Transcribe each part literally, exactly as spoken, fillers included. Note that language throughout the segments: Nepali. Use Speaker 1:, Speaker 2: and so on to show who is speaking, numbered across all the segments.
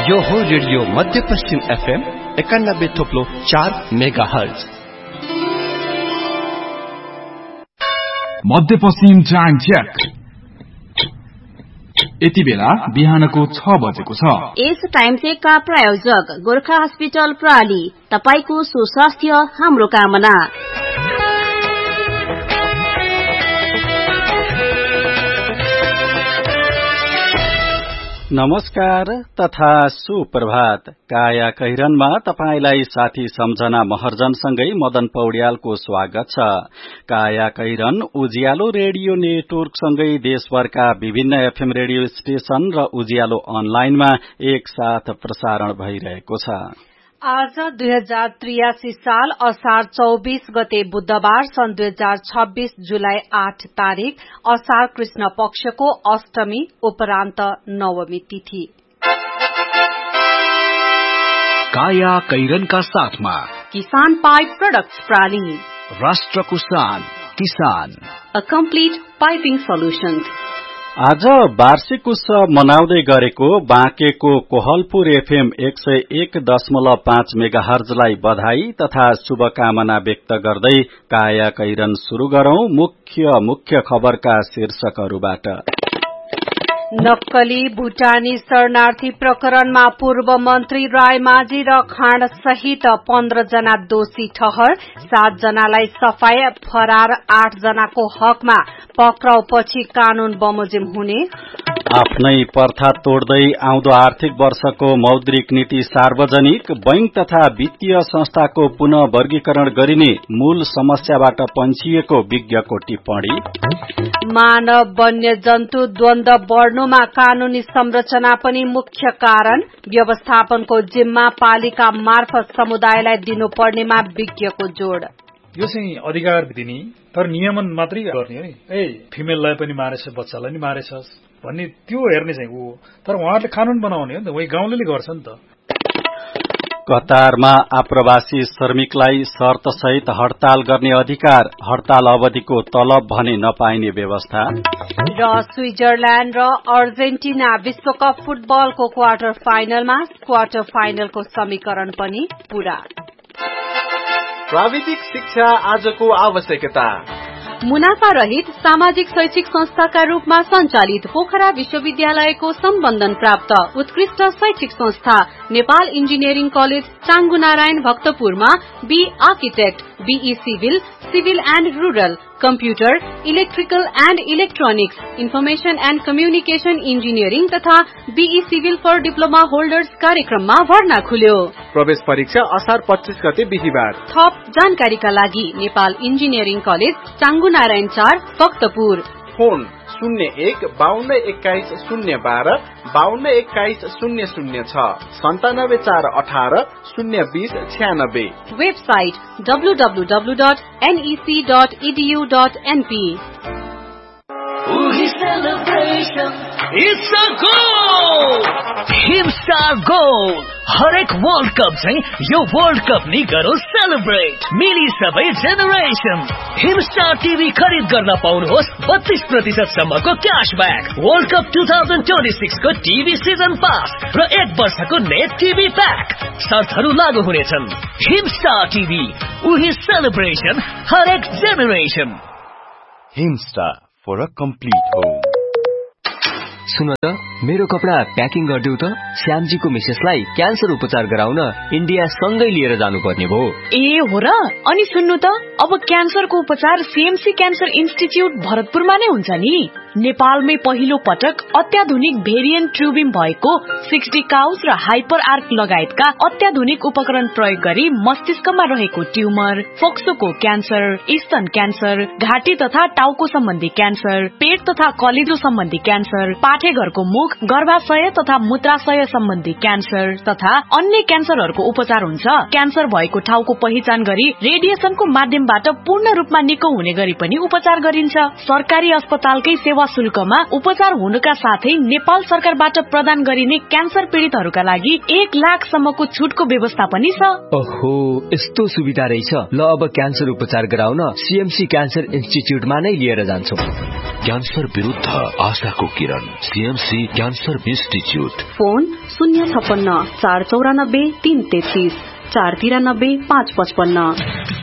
Speaker 1: यो हो रेडियो मध्यपश्चिम एफएम एकानब्बे थोप्लो चार मेगा हर्ज।
Speaker 2: मध्यपश्चिम टाइम चेक। यति बेला बिहानको छ बजेको छ।
Speaker 3: यस टाइम चेकका प्रायोजक गोर्खा हस्पिटल प्राली, तपाईको सुस्वास्थ्य हाम्रो कामना।
Speaker 4: नमस्कार तथा सुप्रभात। काया कैरनमा तपाईलाई साथी सम्झना महर्जनसँगै मदन पौड्यालको स्वागत छ। काया कैरन उज्यालो रेडियो नेटवर्कसँगै देशभरका विभिन्न एफएम रेडियो स्टेशन र उज्यालो अनलाइनमा एक साथ प्रसारण भइरहेको छ।
Speaker 5: आज दुई हजार त्रियासी साल असार चौबीस गते बुधबार सन् दुई हजार छब्बीस जुलाई आठ तारीक असार कृष्ण पक्षको अष्टमी उपरान्त नवमी तिथि।
Speaker 6: काया कैरनका साथमा
Speaker 3: किसान पाइप प्रोडक्ट्स प्राली,
Speaker 6: राष्ट्रको शान किसान,
Speaker 3: अ कम्प्लिट पाइपिङ सोल्युशन्स।
Speaker 4: आज वार्षिक उत्सव मनाउँदै गरेको बाँकेको कोहलपुर एफएम एक सय एक दशमलव पाँच मेगा हर्जलाई बधाई तथा शुभकामना व्यक्त गर्दै काया कैरन शुरू गरौं मुख्य मुख्य खबरका शीर्षकहरूबाट।
Speaker 5: नक्कली भूटानी शरणार्थी प्रकरणमा पूर्व मन्त्री रायमाझी र खाँड सहित पन्ध्र जना दोषी ठहर, सात जनालाई सफाई, फरार आठ जनाको हकमा पक्राउपछि कानून बमोजिम हुने।
Speaker 4: आफ्नै पर्था तोड्दै आउँदो आर्थिक वर्षको मौद्रिक नीति सार्वजनिक, बैंक तथा वित्तीय संस्थाको पुनः वर्गीकरण गरिने मूल समस्याबाट पन्छिएको विज्ञको टिप्पणी।
Speaker 5: मानव वन्य जन्तु द्वन्द्व बढ्नुमा कानूनी संरचना पनि मुख्य कारण, व्यवस्थापनको जिम्मा पालिका मार्फत समुदायलाई दिनुपर्नेमा विज्ञको जोड।
Speaker 7: यो चाहिँ अधिकार दिने तर नियमन मात्रै गर्ने हो नि। ए फिमेललाई पनि मारेछ, बच्चालाई नि मारेछ भन्ने त्यो हेर्ने चाहिँ हो, तर उहाँहरूले कानून बनाउने हो नि त, वही गाउँले गर्छ नि त।
Speaker 4: कतारमा आप्रवासी श्रमिकलाई शर्त सहित हड़ताल गर्ने अधिकार, हड़ताल अवधिको तलब भने नपाइने व्यवस्था।
Speaker 5: र स्विजरल्याण्ड र अर्जेन्टिना विश्वकप फुटबलको क्वार्टर फाइनलमा, क्वार्टर फाइनलको समीकरण पनि पूरा।
Speaker 8: प्राविधिक शिक्षा आजको आवश्यकता।
Speaker 3: मुनाफा रहित सामाजिक शैक्षिक संस्थाका रूपमा सञ्चालित पोखरा विश्वविद्यालयको सम्बन्धन प्राप्त उत्कृष्ट शैक्षिक संस्था Nepal engineering college चाङ्गुनारायण भक्तपुरमा be architect, be civil, civil and rural, computer, electrical and electronics, information and communication engineering तथा be civil for diploma holders कार्यक्रममा भर्ना खुल्यो।
Speaker 8: प्रवेश परीक्षा असार पच्चीस गते बिहिबार।
Speaker 3: थप जानकारीका लागि नेपाल इन्जिनियरिङ कलेज चाङ्गुनारायण चार भक्तपुर।
Speaker 8: फोन शून्य एक बाहन्न एक्काइस शून्य बाह्र बाहन्न एक्काइस शून्य शून्य छ, सन्तानब्बे चार अठार शून्य बीस छ्यानब्बे।
Speaker 3: Website W W W dot NEC dot edu dot NP.
Speaker 6: It's a goal! Himstar Goal! हरेक वर्ल्ड कप चाहिँ यो वर्ल्ड कप नि गरौँ सेलिब्रेट। मिली सबै जेनेरेसन। हिमस्टार टिभी खरिद गर्न पाउनुहोस् बत्तीस प्रतिशत सम्मको क्याशब्याक, वर्ल्ड कप दुई हजार छब्बिस को टिभी सिजन पास र एक वर्षको नेट टिभी प्याक। शर्तहरू लागू हुनेछन्। हिमस्टार टिभी, उही सेलिब्रेसन, हरेक generation.
Speaker 9: Himstar for a complete home.
Speaker 10: सुन त, मेरो कपडा प्याकिङ गरिदेऊ त। श्यामजीको मिसेसलाई क्यान्सर उपचार गराउन इन्डिया सँगै लिएर जानुपर्ने भयो।
Speaker 11: ए हो र? अनि सुन्नु त, अब क्यान्सरको उपचार सीएमसी क्यान्सर इन्स्टिच्युट भरतपुरमा नै हुन्छ नि। नेपालमै पहिलो पटक अत्याधुनिक भेरिएन्ट ट्युबिम भएको सिक्सटी काउस र हाइपर आर्क लगायतका अत्याधुनिक उपकरण प्रयोग गरी मस्तिष्कमा रहेको ट्युमर, फोक्सोको क्यान्सर, स्तन क्यान्सर, घाँटी तथा टाउको सम्बन्धी क्यान्सर, पेट तथा कलेजो सम्बन्धी क्यान्सर, पाठेघरको मुख, गर्भाशय तथा मूत्राशय सम्बन्धी क्यान्सर तथा अन्य क्यान्सरहरूको उपचार हुन्छ। क्यान्सर भएको ठाउँको पहिचान गरी रेडिएसनको माध्यमबाट पूर्ण रूपमा निको हुने गरी पनि उपचार गरिन्छ। सरकारी अस्पतालकै सेवा शुल्कमा उपचार हुनुका साथै नेपाल सरकारबाट प्रदान गरिने क्यान्सर पीड़ितहरूका लागि एक लाख सम्मको छुटको व्यवस्था पनि छ।
Speaker 10: ओहो, यस्तो सुविधा रहेछ। ल अब क्यान्सर उपचार गराउन सीएमसी क्यान्सर इन्स्टिच्युटमा नै लिएर जान्छौं।
Speaker 12: क्यान्सर विरुद्ध आशाको किरण सीएमसी क्यान्सर इन्स्टिच्युट।
Speaker 3: फोन शून्य छप्पन्न चार चौरानब्बे तीन तेत्तीस चार तिरानब्बे पाँच पचपन्न।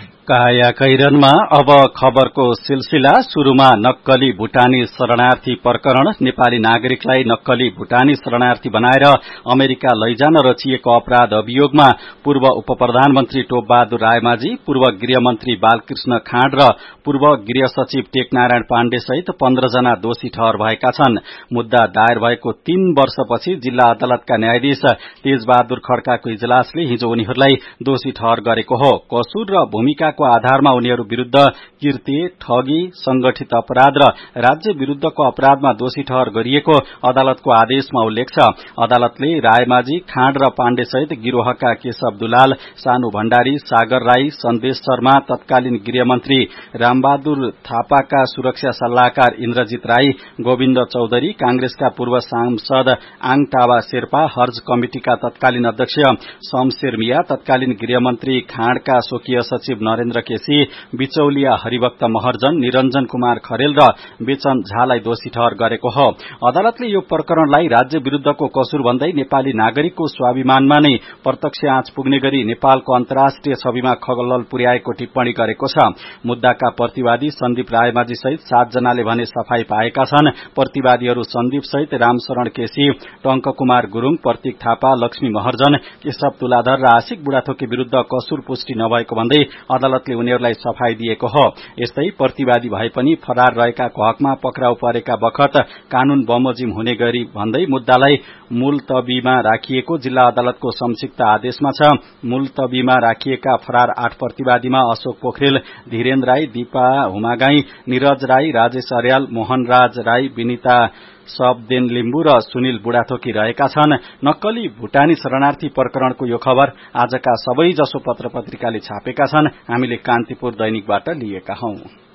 Speaker 4: काया कैरनमा अब खबरको सिलसिला। शुरूमा नक्कली भुटानी शरणार्थी प्रकरण। नेपाली नागरिकलाई नक्कली भुटानी शरणार्थी बनाएर अमेरिका लैजान रचिएको अपराध अभियोगमा पूर्व उप प्रधानमन्त्री टोपबहादुर रायमाझी, पूर्व गृहमन्त्री बालकृष्ण खाँड र पूर्व गृह सचिव टेकनारायण पाण्डे सहित पन्ध्र जना दोषी ठहर भएका छन्। मुद्दा दायर भएको तीन वर्षपछि जिल्ला अदालतका न्यायाधीश तेजबहादुर खड्काको इजलासले हिजो उनीहरूलाई दोषी ठहर गरेको हो। कसूर र भूमिका को आधारमा उनीहरू विरूद्ध किर्ती, ठगी, संगठित अपराध र राज्य विरूद्धको अपराधमा दोषी ठहर गरिएको अदालतको आदेशमा उल्लेख छ। अदालतले रायमाझी, खाँड र पाण्डे सहित गिरोहका केशव दुलाल, सानु भण्डारी, सागर राई, सन्देश शर्मा, तत्कालीन गृहमन्त्री रामबहादुर थापाका सुरक्षा सल्लाहकार इन्द्रजित राई, गोविन्द चौधरी, कांग्रेसका पूर्व सांसद आङ टावा शेर्पा, हर्ज कमिटिका तत्कालीन अध्यक्ष शमशेर मिया, तत्कालीन गृहमन्त्री खाँडका स्वकीय सचिव नरेन्द्र केसी, बिचौलिया हरिभक्त महर्जन, निरञ्जन कुमार खरेल र बेचन झालाई दोषी ठहर गरेको हो। अदालतले यो प्रकरणलाई राज्य विरूद्धको कसुर भन्दै नेपाली नागरिकको स्वाभिमानमा नै प्रत्यक्ष आँच पुग्ने गरी नेपालको अन्तर्राष्ट्रिय छविमा खलल पुर्याएको टिप्पणी गरेको छ। मुद्दाका प्रतिवादी सन्दीप रायमाझी सहित सात जनाले भने सफाई पाएका छन्। प्रतिवादीहरू सन्दीप सहित रामशरण केसी, टंक कुमार गुरूङ, प्रतीक थापा, लक्ष्मी महर्जन, केशव तुलाधर र आशिक बुढाथोकी विरूद्ध कसुर पुष्टि नभएको भन्दै अदालतले उनीहरूलाई सफाई दिएको हो। यस्तै प्रतिवादी भए पनि फरार रहेकाको हकमा पक्राउ परेका बखत कानून बमोजिम हुने गरी भन्दै मुद्दालाई मुलतबीमा राखिएको जिल्ला अदालतको संक्षिप्त आदेशमा छ। मुलतबीमा राखिएका फरार आठ प्रतिवादीमा अशोक पोखरेल, धीरेन्द्र राई, दीपा हुमागाई, निरज राई, राजेश अर्याल, मोहनराज राई, विनिता सबदेन लिम्बू र सुनिल बुढाथोकी रहेका छन्। नक्कली भुटानी शरणार्थी प्रकरणको यो खबर आजका सबै जसो पत्र पत्रिकाले छापेका छन्। हामीले कान्तिपुर दैनिकबाट लिएका हौं।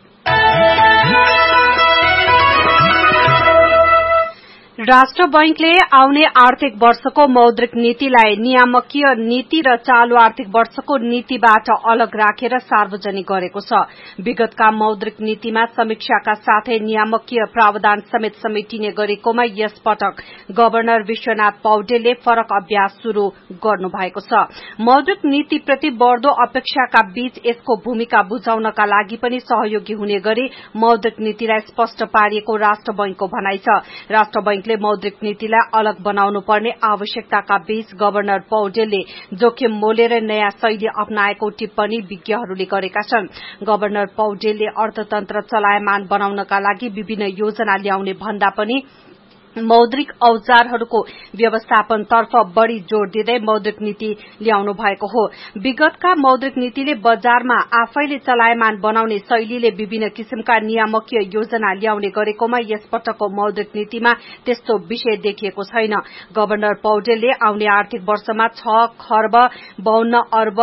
Speaker 5: राष्ट्र बैंकले आउने आर्थिक वर्षको मौद्रिक नीतिलाई नियामकीय नीति र चालू आर्थिक वर्षको नीतिबाट अलग राखेर सार्वजनिक गरेको छ। विगतका मौद्रिक नीतिमा समीक्षाका साथै नियामकीय प्रावधान समेत समेटिने गरेकोमा यस पटक गवर्नर विश्वनाथ पौडेलले फरक अभ्यास शुरू गर्नु भएको छ। मौद्रिक नीतिप्रति बढ़दो अपेक्षाका बीच यसको भूमिका बुझाउनका लागि पनि सहयोगी हुने गरी मौद्रिक नीतिलाई स्पष्ट पारिएको राष्ट्र बैंकको भनाइ छ। राष्ट्र बैंक मौद्रिक नीतिलाई अलग बनाउनु पर्ने आवश्यकताका बीच गवर्नर पौडेलले जोखिम मोलेर नयाँ शैली अपनाएको टिप्पणी विज्ञहरूले गरेका छन्। गवर्नर पौडेलले अर्थतन्त्र चलायमान बनाउनका लागि विभिन्न योजना ल्याउने भन्दा पनि मौद्रिक औजारहरूको व्यवस्थापनतर्फ बढ़ी जोड़ दिँदै मौद्रिक नीति ल्याउनु भएको हो। विगतका मौद्रिक नीतिले बजारमा आफैले चलायमान बनाउने शैलीले विभिन्न किसिमका नियामकीय योजना ल्याउने गरेकोमा यस पटकको मौद्रिक नीतिमा त्यस्तो विषय देखिएको छैन। गवर्नर पौडेलले आउने आर्थिक वर्षमा छ खर्ब बाउन्न अर्ब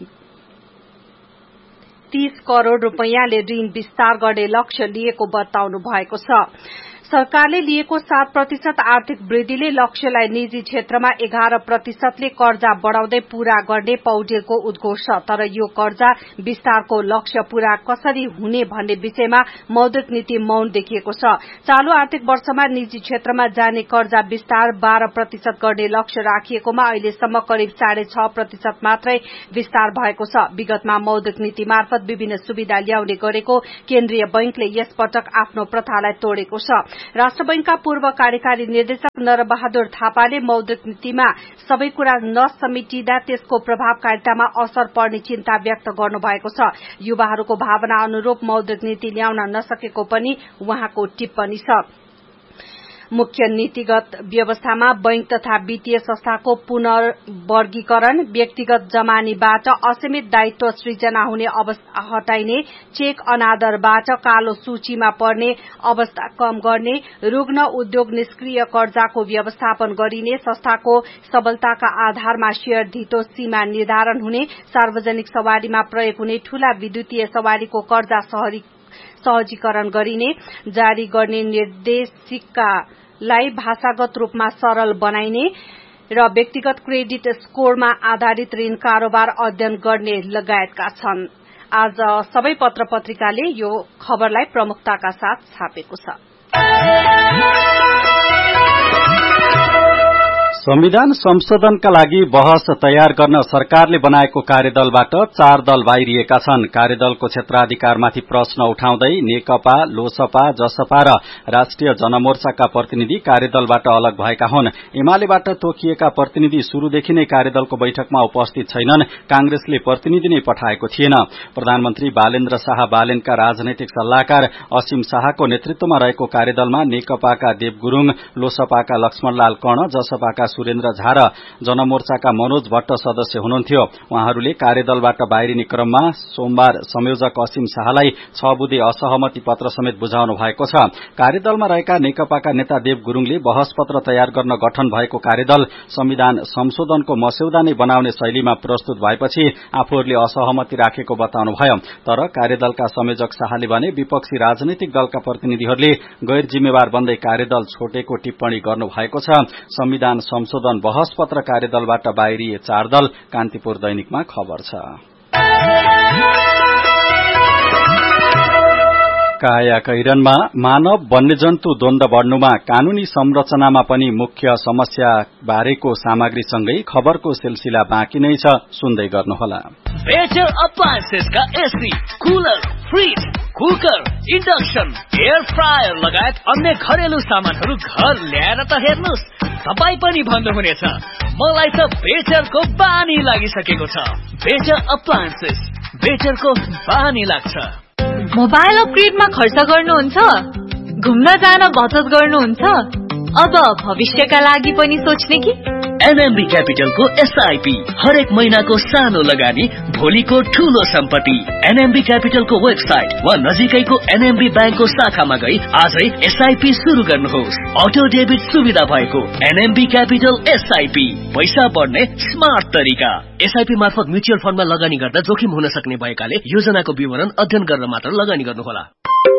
Speaker 5: तीस करोड़ रूपियाँले ऋण विस्तार गर्ने लक्ष्य लिएको बताउनु भएको छ। सरकारले लिएको सात प्रतिशत आर्थिक वृद्धिले लक्ष्यलाई निजी क्षेत्रमा एघार प्रतिशतले कर्जा बढ़ाउँदै पूरा गर्ने पौडेलको उद्घोष छ। तर यो कर्जा विस्तारको लक्ष्य पूरा कसरी हुने भन्ने विषयमा मौद्रिक नीति मौन देखिएको छ। चालू आर्थिक वर्षमा निजी क्षेत्रमा जाने कर्जा विस्तार बाह्र प्रतिशत गर्ने लक्ष्य राखिएकोमा अहिलेसम्म करिब साढे छ प्रतिशत मात्रै विस्तार भएको छ। विगतमा मौद्रिक नीति मार्फत विभिन्न सुविधा ल्याउने गरेको केन्द्रीय बैंकले यस पटक आफ्नो प्रथालाई तोडेको छ। राष्ट्र बैंकका पूर्व कार्यकारी निर्देशक नरबहादुर थापाले मौद्रिक नीतिमा सबै कुरा नसमेटिँदा त्यसको प्रभावकारितामा असर पर्ने चिन्ता व्यक्त गर्नुभएको छ। युवाहरूको भावना अनुरूप मौद्रिक नीति ल्याउन नसकेको पनि उहाँको टिप्पणी छ। मुख्य नीतिगत व्यवस्थामा बैंक तथा वित्तीय संस्थाको पुनर्वर्गीकरण, व्यक्तिगत जमानीबाट असीमित दायित्व सृजना हुने अवस्था हटाइने, चेक अनादरबाट कालो सूचीमा पर्ने अवस्था कम गर्ने, रुग्ण उद्योग निष्क्रिय कर्जाको व्यवस्थापन गरिने, संस्थाको सबलताका आधारमा शेयर धितो सीमा निर्धारण हुने, सार्वजनिक सवारीमा प्रयोग हुने ठूला विद्युतीय सवारीको कर्जा सहजीकरण गरिने, जारी गर्ने निर्देशिकालाई भाषागत रूपमा सरल बनाइने र व्यक्तिगत क्रेडिट स्कोरमा आधारित ऋण कारोबार अध्ययन गर्ने लगायतका छन्। आज सबै पत्र पत्रिकाले यो खबरलाई प्रमुखताका साथ छापेको छ।
Speaker 4: संविधान संशोधनका लागि बहस तयार गर्न सरकारले बनाएको कार्यदलबाट चार दल बाहिरिएका छन्। कार्यदलको क्षेत्राधिकारमाथि प्रश्न उठाउँदै नेकपा, लोसपा, जसपा र राष्ट्रिय जनमोर्चाका प्रतिनिधि कार्यदलबाट अलग भएका हुन्। एमालेबाट तोकिएका प्रतिनिधि शुरूदेखि नै कार्यदलको बैठकमा उपस्थित छैनन्। कांग्रेसले प्रतिनिधि नै पठाएको थिएन। प्रधानमन्त्री बालेन्द्र शाह बालेनका राजनैतिक सल्लाहकार असीम शाहको नेतृत्वमा रहेको कार्यदलमा नेकपाका देव गुरूङ, लोसपाका लक्ष्मणलाल कर्ण, जसपाका सुरेन्द्र झा र जनमोर्चाका मनोज भट्ट सदस्य हुनुहुन्थ्यो। उहाँहरूले कार्यदलबाट बाहिरिने क्रममा सोमबार संयोजक असीम शाहलाई छ बुँदे असहमति पत्र समेत बुझाउनु भएको छ। कार्यदलमा रहेका नेकपाका नेता देव गुरूङले बहस पत्र तयार गर्न गठन भएको कार्यदल संविधान संशोधनको मस्यौदा नै बनाउने शैलीमा प्रस्तुत भएपछि आफूहरूले असहमति राखेको बताउनुभयो। तर कार्यदलका संयोजक शाहले भने विपक्षी राजनैतिक दलका प्रतिनिधिहरूले गैर जिम्मेवार बन्दै कार्यदल छोटेको टिप्पणी गर्नुभएको छ। संविधान संशोधन बहस पत्र कार्यदलबाट बाहिरिए चार दल, कान्तिपुर दैनिकमा खबर छ। काया कैरनमा मानव वन्यजन्तु द्वन्द बढ़नुमा कानूनी संरचनामा पनि मुख्य समस्या बारेको सामग्रीसँगै खबरको सिलसिला बाँकी नै छ, सुन्दै गर्नुहोला।
Speaker 6: Better अप्लायन्सेसका AC, cooler, fridge, cooker, induction, air fryer लगायत अन्य घरेलु सामानहरू घर ल्याएर त हेर्नुस्, तपाईँ पनि भन्नुहुनेछ मलाई त बेटरको बानी लागिसकेको छ। बेटर अप्लायन्सेस, बेटरको बानी लाग्छ।
Speaker 11: मोबाइल अपग्रेडमा खर्च गर्नुहुन्छ, घुम्न जान बचत गर्नुहुन्छ, अब भविष्यका लागि पनि सोच्ने कि?
Speaker 6: एनएमबी क्यापिटलको एसआईपी हरेक महिनाको सानो लगानी भोलिको ठूलो सम्पत्ति। एनएमबी क्यापिटलको वेबसाइट वा नजिकैको एनएमबी ब्याङ्कको शाखामा गई आजै एसआईपी शुरू गर्नुहोस्। अटो डेबिट सुविधा भएको एनएमबी क्यापिटल एसआईपी, पैसा बढ्ने स्मार्ट तरिका। एसआईपी मार्फत म्युचुअल फण्डमा लगानी गर्दा जोखिम हुन सक्ने भएकाले योजनाको विवरण अध्ययन गरेर मात्र लगानी गर्नुहोला।